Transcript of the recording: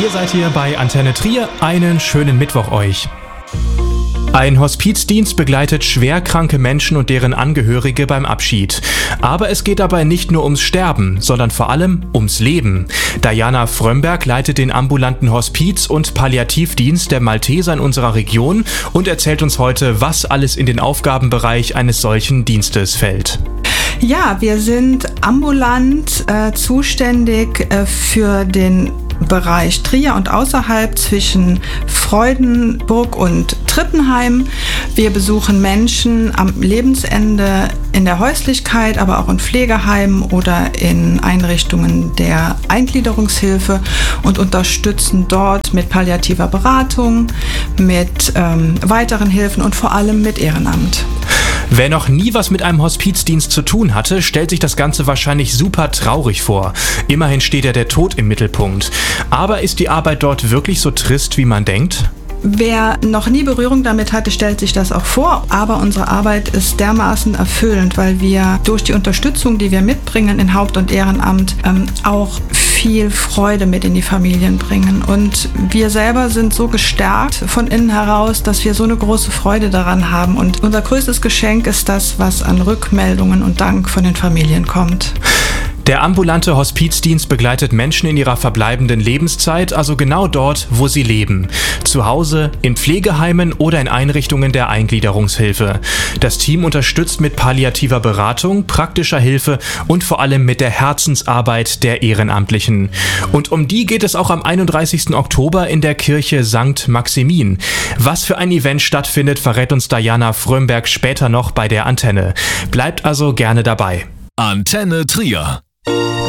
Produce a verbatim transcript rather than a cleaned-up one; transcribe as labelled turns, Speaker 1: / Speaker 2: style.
Speaker 1: Ihr seid hier bei Antenne Trier. Einen schönen Mittwoch euch. Ein Hospizdienst begleitet schwerkranke Menschen und deren Angehörige beim Abschied. Aber es geht dabei nicht nur ums Sterben, sondern vor allem ums Leben. Diana Frömberg leitet den ambulanten Hospiz- und Palliativdienst der Malteser in unserer Region und erzählt uns heute, was alles in den Aufgabenbereich eines solchen Dienstes fällt.
Speaker 2: Ja, wir sind ambulant äh, zuständig äh, für den Bereich Trier und außerhalb zwischen Freudenburg und Trippenheim. Wir besuchen Menschen am Lebensende in der Häuslichkeit, aber auch in Pflegeheimen oder in Einrichtungen der Eingliederungshilfe und unterstützen dort mit palliativer Beratung, mit ähm, weiteren Hilfen und vor allem mit Ehrenamt.
Speaker 1: Wer noch nie was mit einem Hospizdienst zu tun hatte, stellt sich das Ganze wahrscheinlich super traurig vor. Immerhin steht ja der Tod im Mittelpunkt. Aber ist die Arbeit dort wirklich so trist, wie man denkt?
Speaker 2: Wer noch nie Berührung damit hatte, stellt sich das auch vor. Aber unsere Arbeit ist dermaßen erfüllend, weil wir durch die Unterstützung, die wir mitbringen in Haupt- und Ehrenamt, ähm, auch viel Freude mit in die Familien bringen. Und wir selber sind so gestärkt von innen heraus, dass wir so eine große Freude daran haben. Und unser größtes Geschenk ist das, was an Rückmeldungen und Dank von den Familien kommt.
Speaker 1: Der ambulante Hospizdienst begleitet Menschen in ihrer verbleibenden Lebenszeit, also genau dort, wo sie leben. Zu Hause, in Pflegeheimen oder in Einrichtungen der Eingliederungshilfe. Das Team unterstützt mit palliativer Beratung, praktischer Hilfe und vor allem mit der Herzensarbeit der Ehrenamtlichen. Und um die geht es auch am einunddreißigsten Oktober in der Kirche Sankt Maximin. Was für ein Event stattfindet, verrät uns Diana Frömberg später noch bei der Antenne. Bleibt also gerne dabei.
Speaker 3: Antenne Trier.